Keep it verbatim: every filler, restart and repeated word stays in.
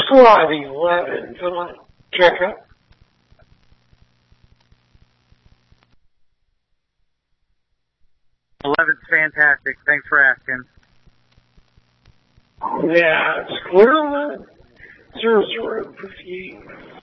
SWAT eleven. Come on, check up. eleven's fantastic. Thanks for asking. Yeah, it's clear on that. Zero zero fifty-eight.